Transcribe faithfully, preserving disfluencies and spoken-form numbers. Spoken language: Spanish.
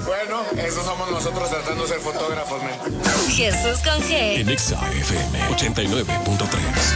Bueno, esos somos nosotros tratando de ser fotógrafos, men. Jesús con G. En Exa F M ochenta y nueve punto tres.